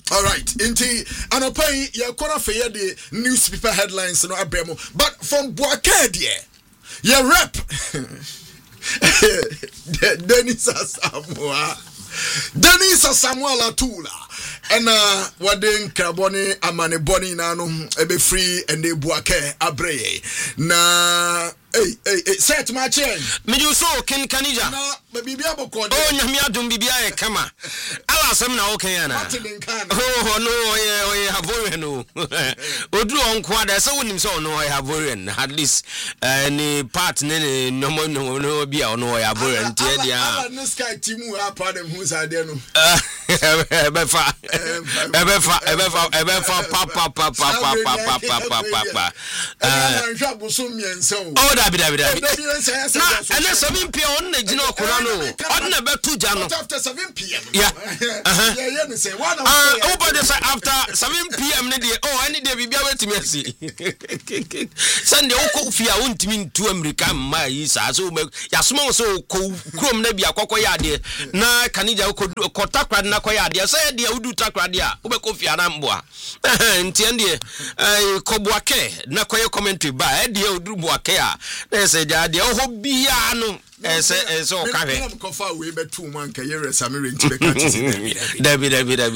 All right, inti anopai ya kora fe the newspaper headlines no abremo, but from Boake there, ya rep Denis Samuel Atula and waden kraboni amane boni nano ebe free and de Boake abreye na set my chain. Me you so Ken Kanija. No, baby aboko. Oh, nyamia dum bibia e kama. Ala sem na okay ana. Oh no, have no. Odu onko ada se wonim so no have at least any part no bia no have ntia dia. Ala no sky timu ha pa dem hu sa de no. Ebefa pa. Oh, Dabi. And then 7 p.m. on the Gino Corano, on the Betuja after 7 p.m. Yeah, but after 7 p.m. Any day we be able to mercy. Sunday, Okofia won't mean to American my is as Yasmo so Chrome Nebia Cocoyade, na Canida Kotakra Nakoyadia, said the Udu Takradia, Ubekofia Namboa, and Tiendia Kobuake, Nakoya commentary by Edio Dubuakea. There's a daddy, oh, Biano. So I'm confa we be 2 months a year Samirin to the country. David.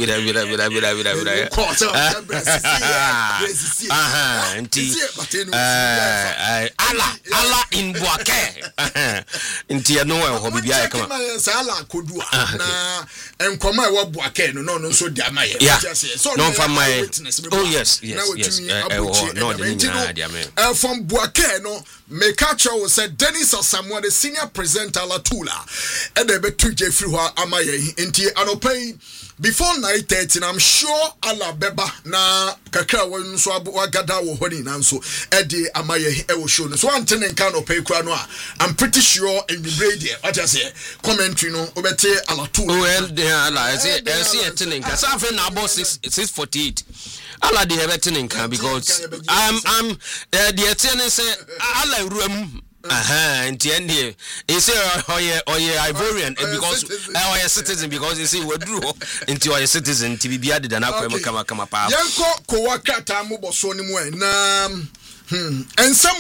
Allah in Boake. Intia no hobby come. Sala Kodua na and come my Boake no so damay. Yeah, no from my witness. Oh yes. No from Boake no me catch said Dennis Samuel the senior presenter Latula and they be to Jeffrey Amaye inti anopai before 9:30 I'm sure ala beba na kakra won so agada wo honi nanso e de Amaye e wo show no so antene nka no pay kura no I'm pretty sure in the radio what I say commentary no obete Alatula well they ala say antene nka something na about 648 ala de everything nka because I'm the antene say ala ruam and here he say Ivorian because our citizen because you see we drew into our citizen to be added and kama pa yanko ko wakata mo boso ni mu na and some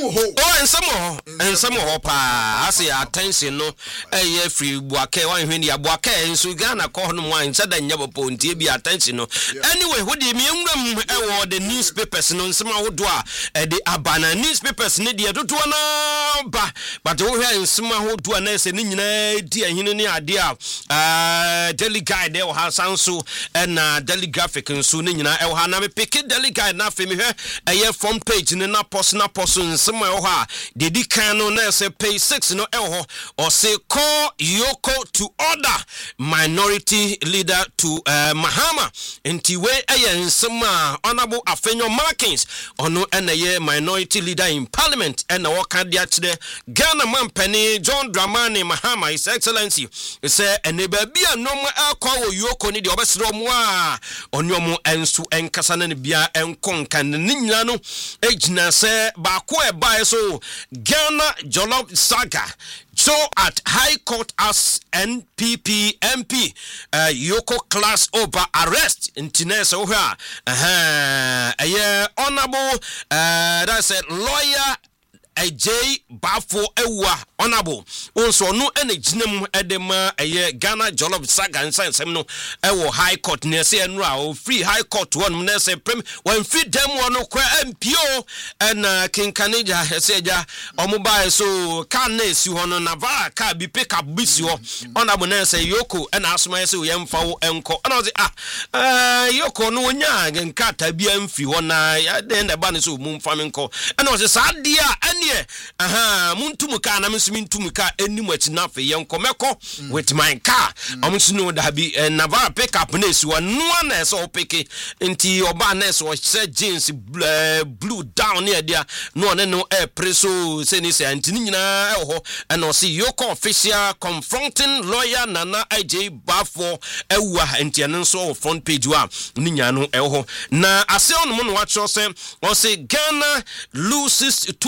pa as your attention no free Boake one when ya Boake and so Ghana call no wine said that never ponti be attention no anyway what do you mean the newspapers no some would do the Abana newspapers need to na but we hear some who do an essay nyina dia hini idea daily guide there ha sanso and daily graphic and so nyina e ha na me pick daily guide na fe me hwe front page ni na post somewhere ha dedi kan no na say page 6 no or say call Yoko to order minority leader to Mahama enti we nsema honorable Afenyo Markins ono na minority leader in parliament and waka dia today Ghana man penny John Dramani Mahama his excellency say eneba bia no mo call Yoko ni de obesro mo a onyomo ensu enkasa na bia enkonka ni nyina no ejina say Bako by so Ghana Jollof Saga. So at High Court as NPP MP Yoko class over arrest in Tinesa Oha. Honorable that's a lawyer AJ Bafo Ewa honorable also no any jinem edema Ghana Jollof Saga and science no ewo High Court near say no free High Court one na say prem when feed them one no MPO and King Kanija seja omuba so can na si hono na va ka bi pick up bisi ho honorable na say Yoko and asma say yemfa wo enko and Yoko no nya nka ta bi amfi ho na ya den da ba ne so mum famenko and was say sadia Muntumuka na Muntumuka anywhere na fe yankomeko with my car. Amusino da bi Navarra pick up ness one na so pick nti oba ness o say jeans blue down near there no preso say ni say antini nyina ho and o see Yoko official confronting lawyer Nana IJ Bafo ewa nti an so front page wa ni nya no ho na ase on mo no wa cho say o say Ghana loses 200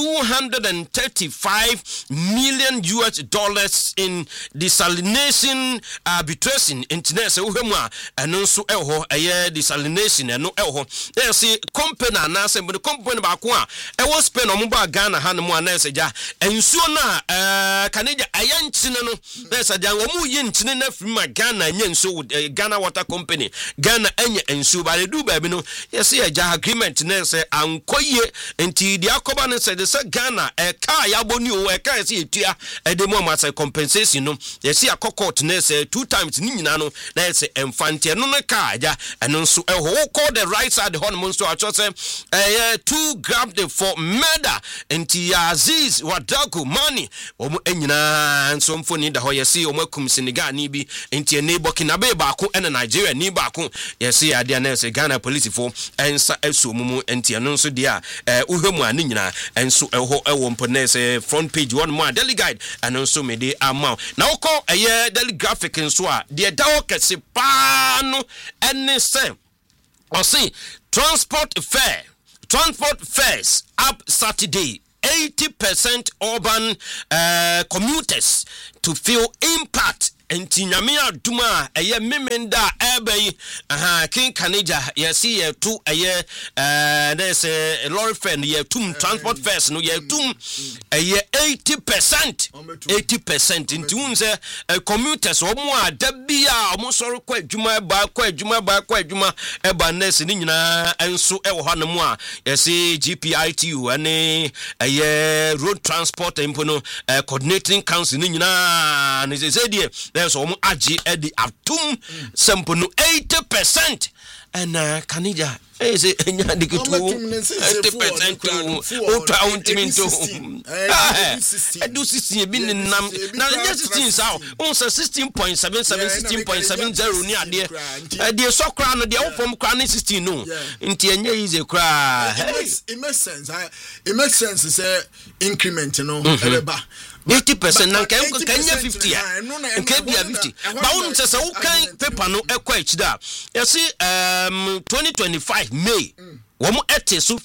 $135 million in desalination arbitration international uhemwa eno nso eho eye desalination eno eho yes company na say but company ba ko a ewo Spain o mo ba Ghana ha no mo na eseja ensuo na Canada ayanchine no na eseja wo mu yi nchine na firi ma Ghana anya nsuo Ghana Water Company Ghana anya nsuo ba le du ba bi no yes ya agreement na say ankoye enti di akoba no say the Ghana ka ya boni o ka say etua de mo ma say compensation no yes akokot na say 2 times ni nyina no na say emfante no ka ja eno nso eho call the right side hon mo nso acho say 2 grabbed for murder enti Aziz Wadagu money omo enyina nso mfoni da ho yesi omo akum Senegal ni bi enti ene Burkina Faso baako ene Nigeria ni baako yesi ade na say Ghana police for ensa esu mumu enti eno nso dia uhwemu ani nyina enso eho ewo mpo na say front page one more daily guide eno nso me de amount na woko daily graphic nso a de dawo kese pa no ene say o see transport fares up Saturday 80% urban commuters to feel impact enti nyame aduma eye memenda ebey kin Canada yesi ye tu eye there's a lorry fan ye tum transport fares no ye tum eye 80% enti unse commuters omo adabia omo soro kwa adwuma eba nese ni nyina enso ewo hanom a yesi GPITU ane eye road transport impono coordinating council ni nyina ne se die there's some aji edi atum sample no 80% and Canada is enya dikitu 80% ultra untiminto do 16 bi nam na 16 sao on 16.77 16.70 ni ade de so kra no de ofom kra 16 no nti enya easy kra it makes sense say increment no ebeba 80% na kan 50 ya nke bia 50 ba wonu se wo kan paper no ekwa ekida yesi 2025 May womo ete so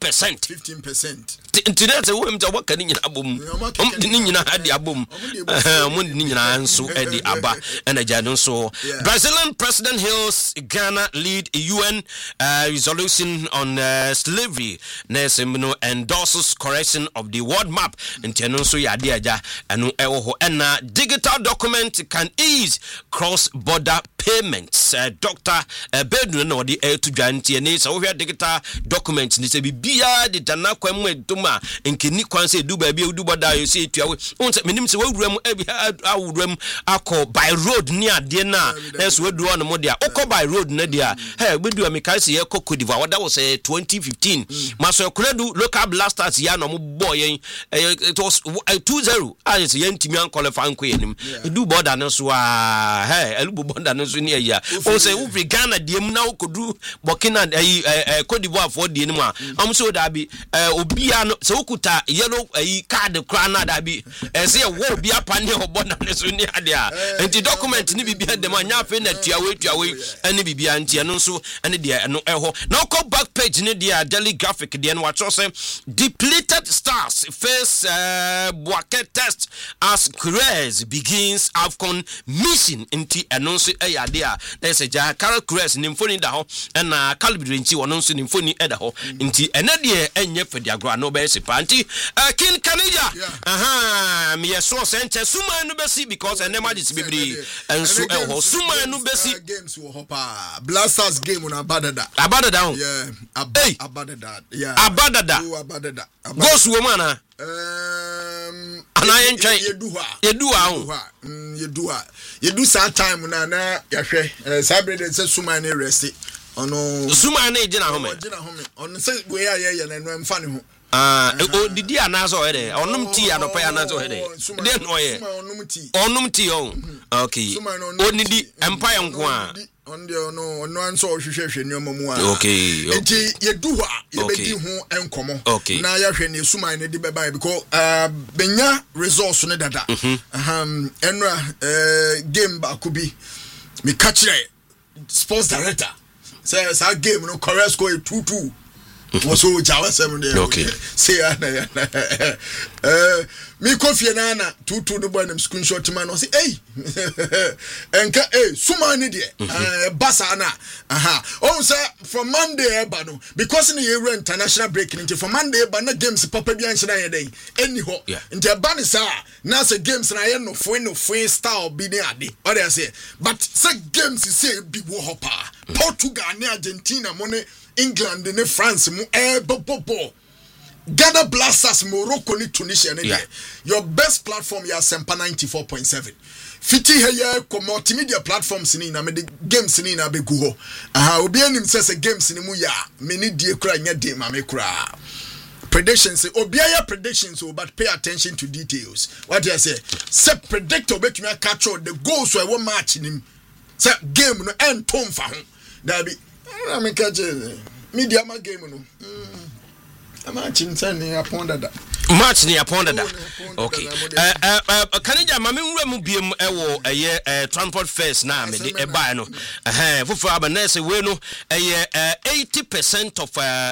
15% today say wo mta waka ni nyina abom ni nyina adi abom mo ni nyina nso edi aba na jadon so Brazilian President hails Ghana lead UN resolution on slavery nesemno endorses correction of the world map nteno so ya ade aja eno ewo ho na digital document can ease cross border payments Dr. Bedru no de to dwantie ne so hwe digital document ni se bibia de dana kwam eduma nkeni kwan se du ba bia du boda yo se tuawe onse menim se wawuram awuram akọ by road ni ade na so wadu on mo dia okọ by road na dia bedu amika se ye kokodiva wada wo se 2015 maso ekuradu local blasters ya no mo boy it was 2-0 as ye ntimi an qualify nko yenim du boda no so elubu boda no so ni ya o se u Ghana diem na okodu Burkina Cote d'Ivoire for the anima so da bi obia no se ukuta yellow card kra na da bi se wo obia pane obona ne so ni ade a enti document ni bibia dem anya fe na tuawe ene bibia enti eno so ene de eno eho na ko back page ni de daily graphic de no watch say depleted stars face Boake test as Cruz begins AFCON mission enti eno so eyade a na se ja Carol Cruz ni mfoni da ho na Calibri nti wono so ni mfoni eda ho nti ene de enye fediagro no be se panti kin Canada me yeso sente suma no be si because ene ma dis bibri enso eho suma no be si games wo hopa blasters game na abadada yeah abadada yeah abadada goes woman ana yentwe yedu sa time na yahwe sabrede se suma na rest ono suma na ejina home ono se we ya na no mfa ne ho o didi anazo hede onum ti anopa anazo hede de no ye onum ti okay onidi empire nko a no anso hwehwehwe ne omamu a okay enti yedu ho a yebedi ho enkomo na yahwe ne suman ne de beba because benya resource ne dada enra game ba ko bi me catch sports director say sa game no Korea score 2-2 was so Jawa 7 days. Okay. Say, me coffee nana, two the boy them screenshot man, say, hey, and Sumani dear, Basana, oh, sir, from Monday, Bano, because in the year international breaking into from Monday, Bana games, Papa Bianchi day, anyhow, in the Banisa, Nasa games, and I am no free star be near, what I say, but such games you say be Wohopa, Portugal, Argentina, money. England and France Ghana Blasters Morocco ni Tunisia your best platform ya Sempa 94.7 fiti here ko multimedia platforms ni na me de games ni na be gu ho obi anim say games ni mu ya me ni die kura nya de ma me kura predictions obiaya predictions but pay attention to details what do I say predict obetumi catch the goals we match nim say game no end tom fa ho da bi I mean, media ma game no. I'm matching sending upon that. Match ni upon that. Okay. Kanija mame nwura mu biem ewo transport fares na me de buy no. Fufu abanese we no 80%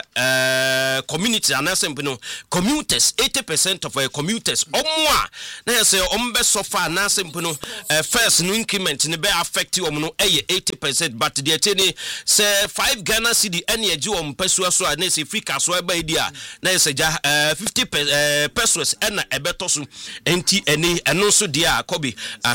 of community anasempe no commuters 80% of commuters omo a na say ombe suffer anasempe no fares no increment ne be affect om no 80% but the tene say 5 Ghana cedi ene agi om pesua so na say free cash so e dia na say 50 pesos ena ebeto so enti eni eno so dia kobi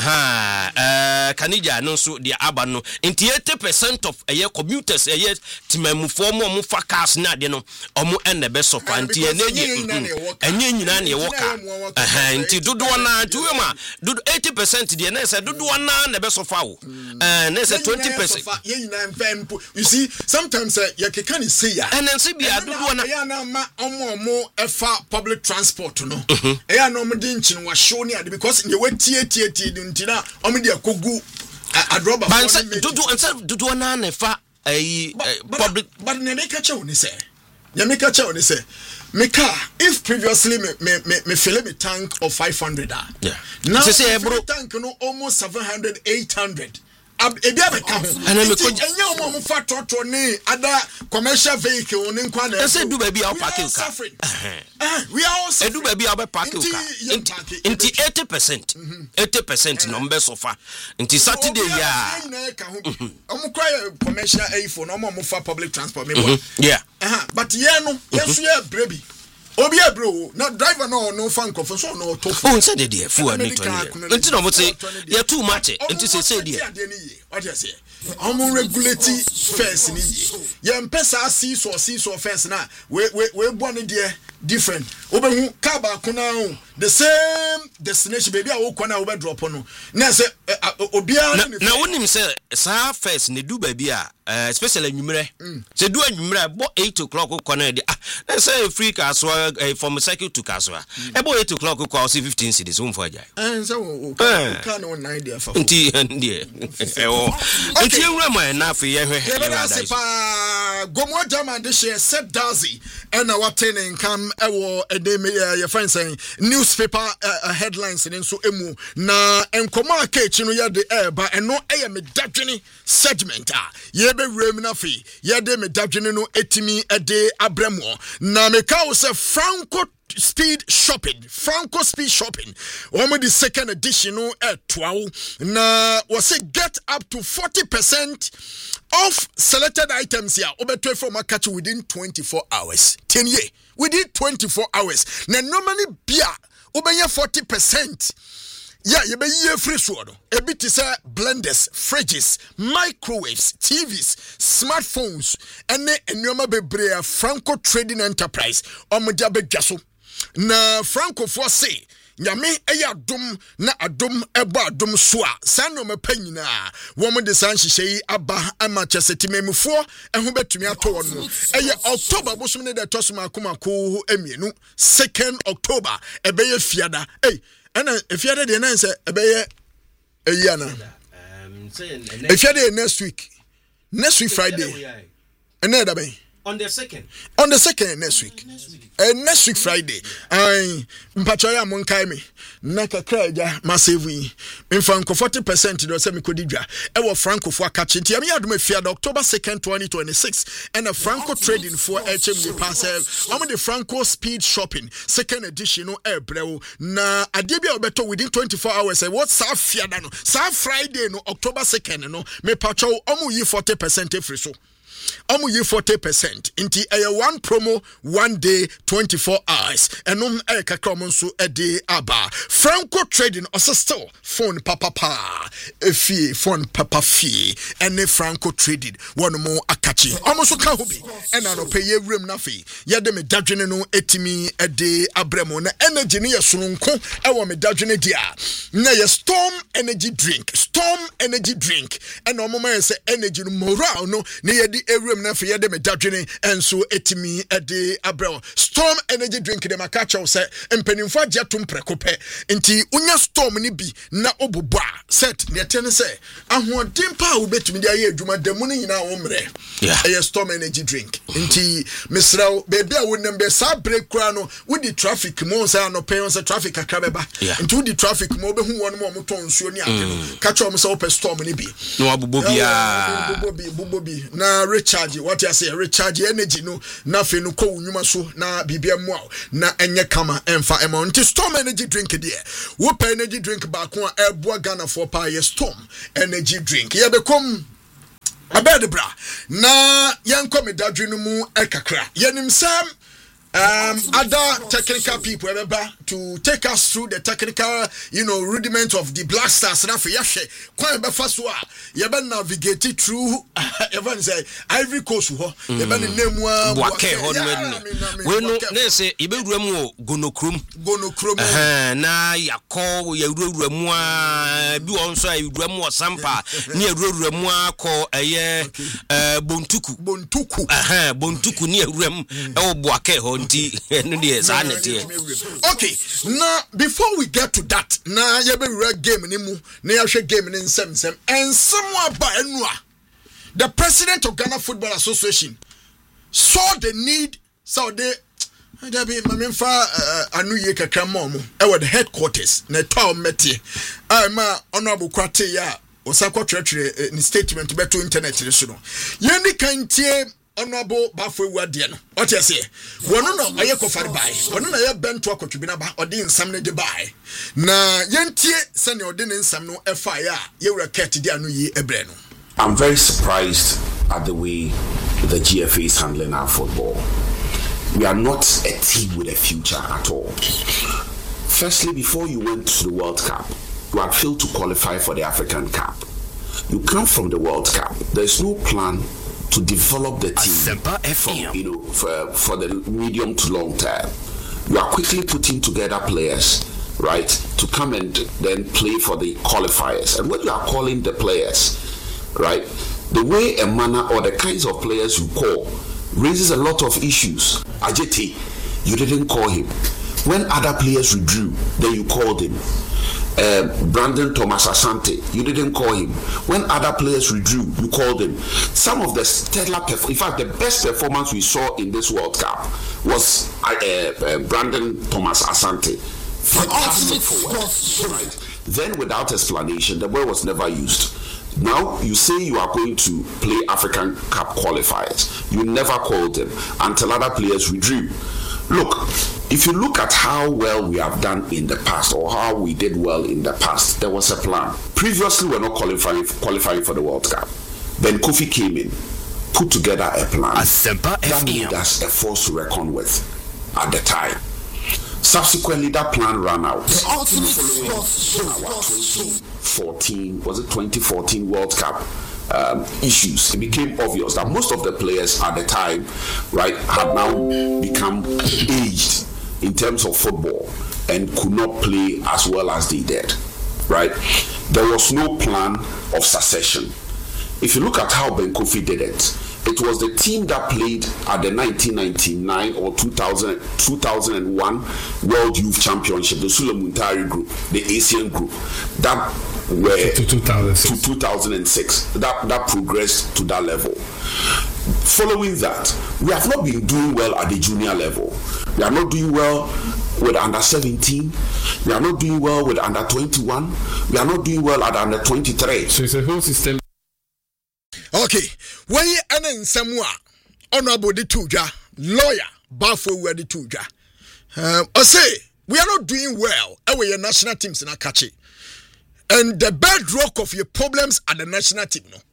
kanija eno so dia aba no enti 80% of commuters timamufo mo fa cars na de no omo ena be so fa enti enye nyina na ewoka enti dodo na tuwema dodo 80% de na say dodo na be so fa wo na say 20% ye nyina mfempo you see sometimes you can say ya enense bia dodo na ya na ma omo efa public transport no no me din chin wa show ni ade because ye wetie ntina omo de akogu adroba for dodo ense dodo na na fa public but ne make catch on say ya make catch on say me car if previously me fill me tank of 500 now say bro tank no almost 700 800 ebia be ka ho enya omo fa toto ni ada commercial vehicle ni nkwa na say do baby our parking car we are also do baby our parking car inti 80% no mbe sofa inti Saturday ya omo kwa commercial A4 no omo fa public transport me but ye no yeso ye brebi obi bro na driver no fan confirm so no to oh say dey fu ani to ni nti no mo say you too much nti say dey what you say omo regulate first ni ye mpesa see so first na we born dey different obehu car ba kuna the same destination baby a wo kona wo be drop no na say obi na wonim say sa first ne du baby a especially anwumre say du anwumre bo 8 o'clock kona dey na say free car so from cycle to Kaswa. About 8 o'clock, we call 15 cities. Home for Jai. And so, can't on 9 day for T and dear. Until you remember enough for your Gomo Jama this year, Seth Darcy, and our tenant come a day, your friend saying newspaper headlines and so emu na and communicate you know the air, but and no air me dajini segment. Ye be remnafi, ye de me dajini no etimi a day abremo. Na me ka say Franco Speed Shopping. The second edition at 12. Now was it get up to 40% off selected items here. Over from a catch within 24 hours. 10 years within 24 hours. Now normally beer over 40%. Yeah, you be year free sword. A bit is blenders, fridges, microwaves, TVs, smartphones, and Nyoma Bebrea Franco Trading Enterprise or Mujabe Jasso. Na Franco for say, Yame eya dum na adum eba adum soa sano me panyina woman de san hihye aba amachese timemufo eho betumi ato no eye October bosom ne de tosoma akomako emienu 2nd October ebeye fiada ana efiade de na se ebeye eyana efiade next week Friday ene da ben On the 2nd. On the 2nd next week. Next week Friday. Mpachaya monkai me. Na kakra ja massive. Mfanko 40% do say me kodidwa. Ewo Franco for catch nti am yadom afia October 2nd 2026 and a Franco trading for HM parcel. Omo the Franco speed shopping second edition no ebrew na ade bia obeto within 24 hours. What sa fia da no. Sa Friday no October 2nd no me pacho omo yi 40% free so. Omu ye 40% inti one promo 1 day 24 hours enum kakra mo nso ede aba Franco trading still phone papa efie phone papa fie ene Franco trading one mo akachi omo so ka ho bi ena no pay ewrem na fe ye de me dadwene no etimi ede abremo na energy ne ye sononko ewo me dadwene dia na ye storm energy drink ena omo ma say energy no moral no ne ye di ewrem na fe ye de me dadwene enso etimi ede abremo storm energy drink de makacha say empanimfo ajeto mprekope nti unya storm ni bi na obobo a set ne tene say ahoden pa wo betumi de aye adwuma damu ni nyina wo mre e storm energy drink nti misraw baby a wonam be sa break kura no wudi traffic mo say no pay on say traffic akra beba nti wudi traffic mo be hu won mo moton nsuo ni ade no kacha mo say wo pe storm ni bi no abubo bi na recharge what you say recharge energy no na fe no ko nwuma so na bibia mu na enye kama emfa amount storm energy drink there wo pay energy drink ba ko a eboa Ghana for pa ye storm energy drink ye bekom abed bra na yanko me dadwenu mu ekakra yenim sam other technical people to take us through the technical rudiment of the Black Stars na for yahwe kwan be fa so a ye be navigate through even say Ivory Coast ho ye be nemu a Boake ho no we no na say ye be wura mu gonokrom na yakọ ye wura mu a bi won so ye wura mu osampa na ye wura mu akọ eye bontuku ni ye wura mu e wo Boake ho. Okay, now before we get to that, now you be real game ni mu, na ya hwe game ni nsem and someone by enua. The president of Ghana Football Association saw the need, so they be mamemfa anu ye kakra momo e were the headquarters na town metie. Ma honorable Kwate ya osakwa twetwe ni statement beto internet re so no. Ye ni kantie honorable Bafo Wadie no. What you say? Wono no aye kofare bai. Wono na ye bento akotwe na ba odi nsam ne de bai. Na yentie se ne odi ne nsam no efa ya ye wura ket di anu yi ebre no. I'm very surprised at the way the GFA is handling our football. We are not a team with a future at all. Firstly, before you went to the World Cup, you had failed to qualify for the African Cup. You come from the World Cup. There's no plan to develop the team for the medium to long term. You are quickly putting together players, right, to come and then play for the qualifiers. And when you are calling the players, right, the way a manner or the kinds of players you call raises a lot of issues. Ajeti, you didn't call him. When other players withdrew, then you called him. Brandon Thomas Asante, you didn't call him. When other players withdrew, you called him. Some of the stellar in fact, the best performance we saw in this World Cup was Brandon Thomas Asante. Fantastic forward. Right. Then, without explanation, the word was never used. Now you say you are going to play African Cup qualifiers. You never called them until other players withdrew. Look, if you look at how well we have done in the past or how we did well in the past, there was a plan. Previously, we were not qualifying for the World Cup. Then Kofi came in, put together a plan that made us a force to reckon with at the time. Subsequently, that plan ran out. Following our 2014 World Cup issues, it became obvious that most of the players at the time, right, had now become aged in terms of football and could not play as well as they did, right? There was no plan of succession. If you look at how Ben Kofi did it, it was the team that played at the 1999 or 2001 World Youth Championship, the Sulamuntari group, the Asian group, that were to 2006 that progressed to that level. following that, we have not been doing well at the junior level. We are not doing well with under 17. We are not doing well with under 21. We are not doing well at under 23. So it's a whole system. Okay, when you and Samoa, honorable the Tuja, lawyer, Bafo were the Tuja. I say, we are not doing well. Our national teams in Akachi. And the bedrock of your problems are the national team, no?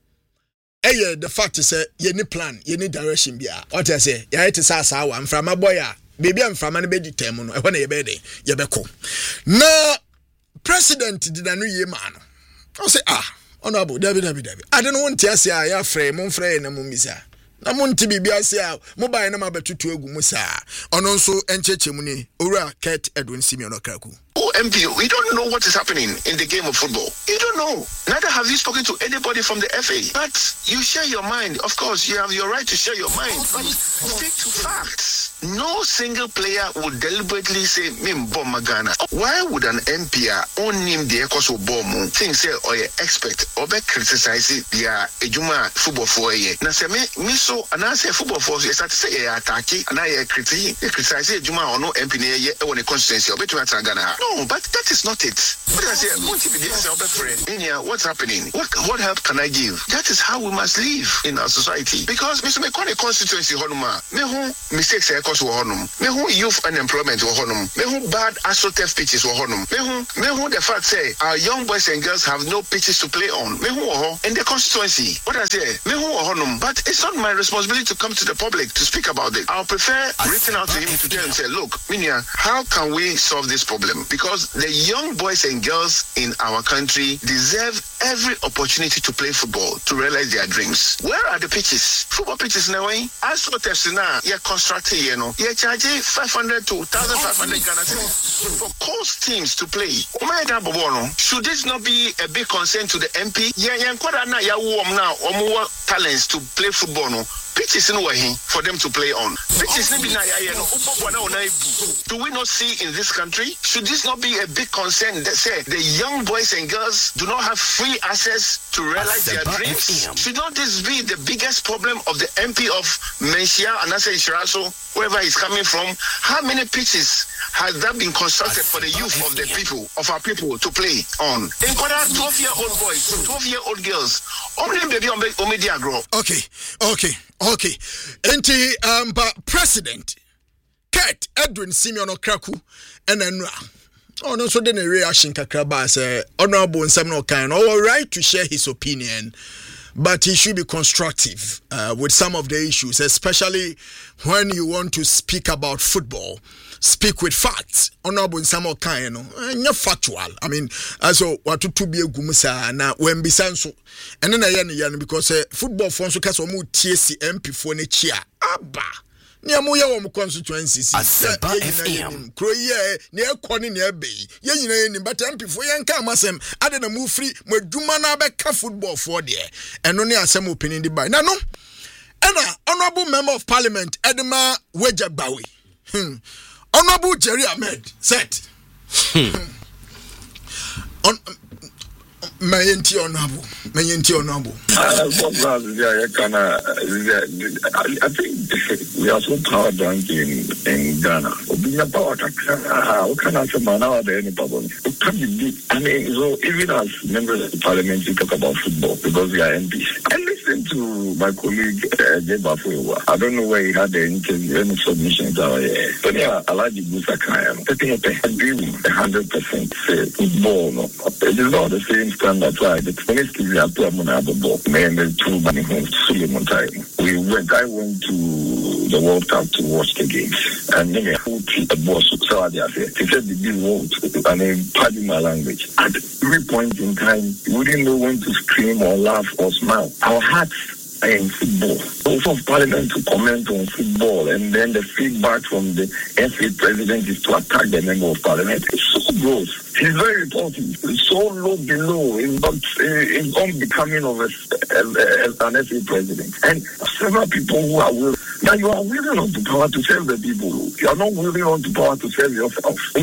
The fact is, you need plan, you need direction. What I say, you have to say, I'm from a boy, baby, I'm from an baby term. I want a baby, you be cool. Now, President did a new year, man. I say, honorable, David. I don't want to say, I have frame, mon frame, and mumisa. Namunti bibia say mobile na mabetutu egu musa ono nso encheche muni owura Kurt Edwin Simeon Okraku. Oh, MP, we don't know what is happening in the game of football. You don't know. Neither have you spoken to anybody from the FA. But you share your mind. Of course, you have your right to share your mind. But stick to facts. No single player would deliberately say, Mimbo Magana. Why would an MP own him the Ekoso Bomu think say or your expert or be criticize their Ejuma football for a year? Now say me so and I say football for you start to say attack and I criticize Ejuma or no MP when the constituency or between Ghana. No, but that is not it. What I say, what's happening? What help can I give? That is how we must live in our society. Because Mr. Mekone constituency honuma, mehu mistakes mehu youth unemployment mehu bad astroturf pitches mehu the fact say our young boys and girls have no pitches to play on mehu in the constituency. What I say, mehu but it's not my responsibility to come to the public to speak about it. I'll prefer written out to him to tell him, say, look, Minia, how can we solve this problem? Because the young boys and girls in our country deserve every opportunity to play football, to realize their dreams. Where are the pitches? Football pitches now, astroturfs now, you're constructing, you're charging 500 to 1,500 Ghana cedis for coast teams to play. Should this not be a big concern to the MP? Talents to play football, no? Pitches in way for them to play on. Pitches do we not see in this country? Should this not be a big concern that say the young boys and girls do not have free access to realize their dreams? Should not this be the biggest problem of the MP of Menchia and Asa Ishiraso, wherever he's coming from? How many pitches has that been constructed for the youth of the people, of our people to play on? In 12-year-old boys, 12-year-old girls, only baby on media grow. Okay. But President Kurt Edwin Simeon Okraku and then no so then a reaction kakraba say honorable Nsemno Okan all right to share his opinion, but he should be constructive with some of the issues, especially when you want to speak about football. Speak with facts. Honorable Nsemno Okan, not factual. I mean, also what to be a gumusa na when bisanso and then I because football fans so cast omu TSC MP for next year. Abba. Niamuya wo constituencies. Asempa FM. Kroye ne ekoni ne ebe. Ye nyina ni but MP for yen ka masem ade na move free madwuma na be ka football for there. Eno ne asem opinion di by. Na no. Ena honorable member of parliament Edema Wejagbawe. Honorable Jerry Ahmed said, Mayenti honorable. I think we are so power drunk in Ghana. How can I say now there any problem? I mean, so even as members of the parliament, we talk about football because we are MPs. I listened to my colleague Jeba Fuewa. I don't know where he had the interview, any submissions out here. But yeah, Alaji Busakaya, I think I agree with 100% say football. No, it is not the same standard. Right, the 20th we are playing on the ball. Man, the two money home Suleiman time. I went to the World Cup to watch the games, and then who treat the boss so I said he said the big world, and then pardon my language. At every point in time, we didn't know when to scream or laugh or smile. Our hearts in football. Also of parliament to comment on football, and then the feedback from the FA president is to attack the member of parliament. It's so gross. He's very important. It's so low below in becoming of an FA president. And several people who are willing. Now you are willing on to power to serve the people. You are not willing on to power to serve yourself. I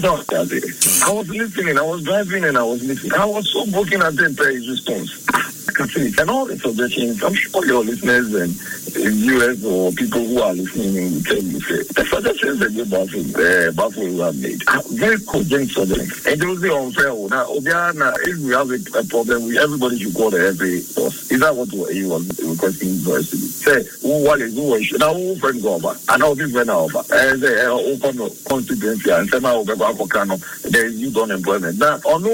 was listening, I was driving and I was listening. I was so broken at the his response. discussing it. And all the suggestions, I'm sure your listeners in US or people who are listening will tell you, say, the suggestions that you Buffalo have made are very cogent suggestions. And those are unfair. Now, if we have a problem, everybody should call the FA boss. Is that what he was requesting for us to do? Say, now who friends over? And I'll be friends over. And they open constituency and say, there is youth unemployment. Now,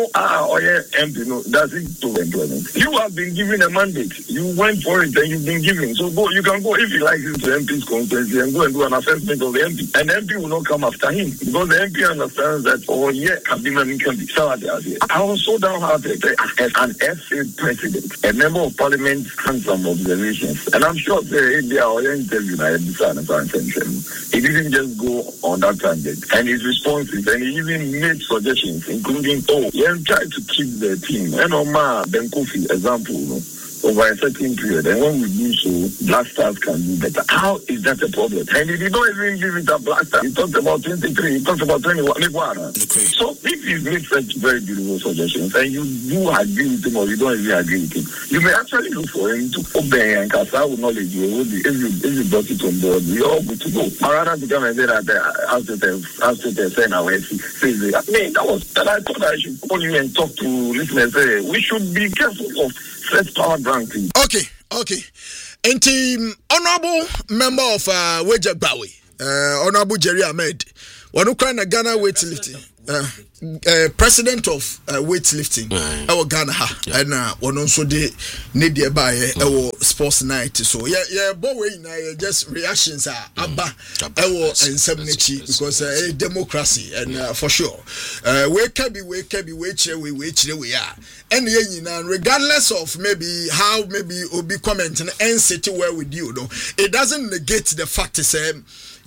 MP, no, that's it to employment. You have been given a mandate. You went for it and you've been given. So go, you can go if you like it to MP's constituency and go and do an assessment of the MP. And the MP will not come after him because the MP understands that, can be. So I was so downhearted as an FA president, a member of parliament has some observations. And I'm sure in their interview, he didn't just go on that tangent. And his responses, and he even made suggestions, including, try to keep the team. And Ben Kofi, example, over a certain period. And when we do so, Black Stars can do better. How is that a problem? And he did not even give it a Black Star. He talked about 23, he talked about 21. So if he makes such very beautiful suggestions and you do agree with him or you don't even agree with him, you may actually look for him to obey and cast out knowledge. If you brought it on board, we all good to go. Rather to come and say that after they say now, that I thought I should call you and talk to listeners. We should be careful of first power ranking. Okay. And team honorable member of Wejak Bawi, Honorable Jerry Ahmed, one who kind of Ghana weightlifting, president of weightlifting, our Ghana, and one also de need by our sports night. So boy, just reactions are abba, our insanity because democracy and for sure, we can be we are. And regardless of maybe how maybe will be commenting and sitting well with you, though, it doesn't negate the fact that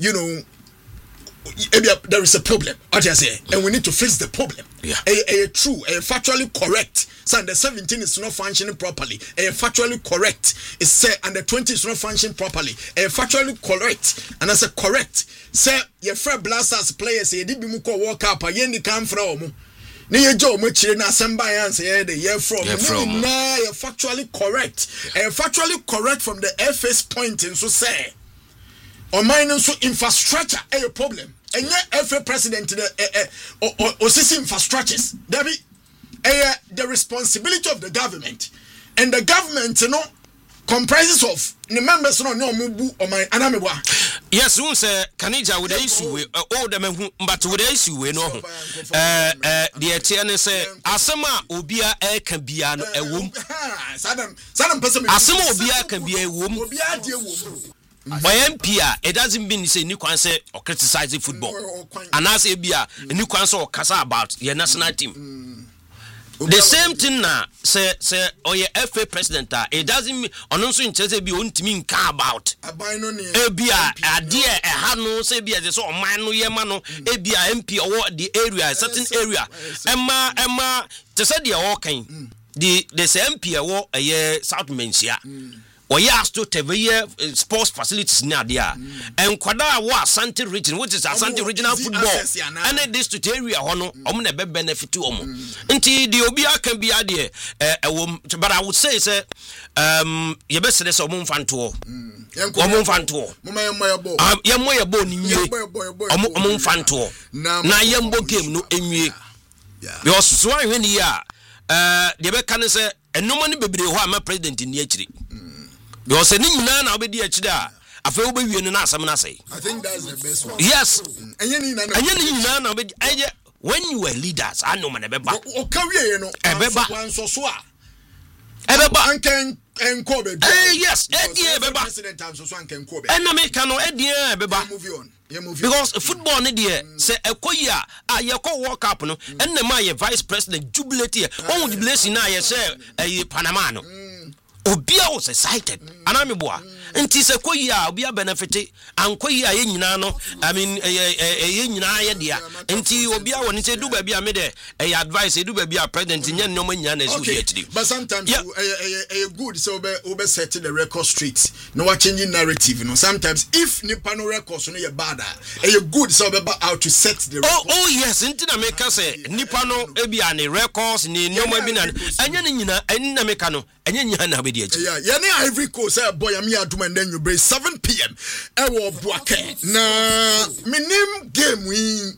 there is a problem, and we need to fix the problem. True, factually correct. So the 17 is not functioning properly. Factually correct. It's say and the 20 is not functioning properly. Factually correct. And I say correct. Say your friend Blasters players say did be muko walk up a yendi come from. Near Joe Muchie na somebody answer the year from. You're factually correct. Factually correct from the FS point and so say. Or minus so infrastructure a problem. And yet FA president or system infrastructures. The responsibility of the government. And the government, comprises of the members no mubu or my anamwa. Yes, we say Kanija with the issue all the men but with the issue we know the Etienne say Asama Obia can be a womb. Asama Obia can be a womb. By MPA, it doesn't mean say new say or criticizing football. And as a beer, a new council or casa about your national team. The same thing now, say, or your FA president, it doesn't mean on also in Chelsea be on to mean car about. A beer, a dear, a hano, say beer, the sort of mano, yamano, a beer MP or the area, a certain area. Emma, to say the all kind, the MP or a year South Mensia. Or yes to TV sports facilities near there. And Quada was Santi region, which is a Santi regional football. And a district area, omne benefit to until the Obia can be idea. But I would say, sir, you best say so moon fan tour. Moon fan tour. Yamoya bone in you. Moon fan tour. Now, Yambo game no emu. Because so when you are, the Becan say, and no money baby who am a president in the H3. Because any man I'll be the Chida. I feel baby in I think that's the best one. Yes. And you know, when you were leaders, I know man a beba. O career, a beba. One so swa. A beba and Kobe. Yes, Eddie president so swan can Kobe. And American Eddie beba. Move on. Because football idea say a koya yako walk up no and the my vice president jubilate here. Oh, jubilate na say a Panama no. Obia was excited. Anamibwa. nti se koyi a obi a benefit an koyi a ye nyina no I mean ye nyina ye dia nti obi a woni se du ba bia me de advice du ba bia president nya no manya na su dia tiri but sometimes good so be set the record straight no wa changing narrative no sometimes if nipa no records no ye bad good so be out to set the record oh yes nti na me ka say nipa no e bia ne records ni no ma bi na anya ni nyina eni na me ka no anya nya na be dia chi yeah ne Ivory Coast say boy am ya aduma ndan you 7 p.m. Ewo Boake na minim game we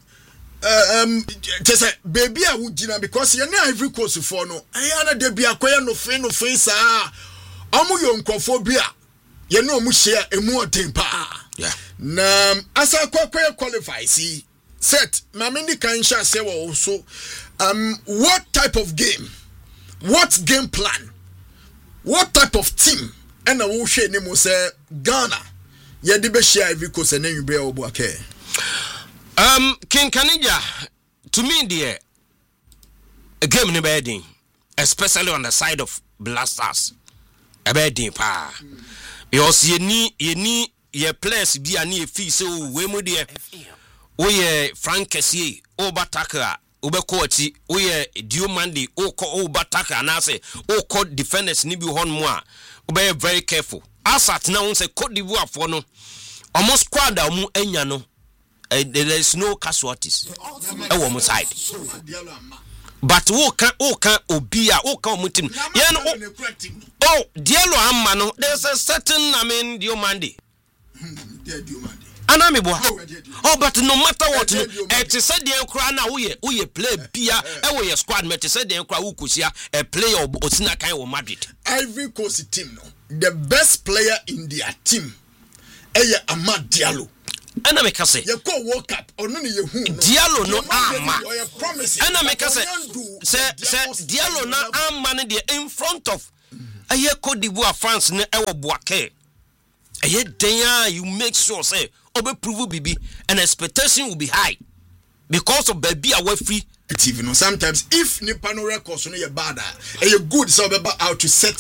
just baby a wugina because you na Ivory Coast for no na de bia koye no fe saa omo yo nkofobia ye no omo share emu oden pa yeah na asa koye qualify see set mamini kan sha say wo so what type of game, what game plan, what type of team and I will share name say Ghana ye de be share Ivory Coast and you be Boake. King Kanija, to me dear a game in bedding, especially on the side of Blasters. A bedding pa. Because ye need ye place be a near fee so we mo dear. We Frank Kessié, Obataka, Ubekoti, we Diomandi, Oko Obataka, and I say, Oko defenders Nibu Honmoa. Be very careful. Asat now say Cote d'Ivoire for no almost quadra mu enyano. There is no casualties. One side. But who can obia mutim. Oh, Diallo Amano, there's a certain Diomandi. Anamibo. Oh, but no matter what, it is said the Ukraina we play Pia, and we squad met said the Ukraukusia, a player of Osina or Madrid. Ivory Coast team, no. The best player in their team, Amad Diallo. And I make us say, you go World Cup or none of you Diallo no arma. And I make us say, Diallo no arma in front of a year Cote d'Ivoire, France, ne ever Boake. A year day, you make sure say, Obe prove bibi, and expectation will be high because of baby away free. Sometimes if Nipano records on your bad, a good so out to set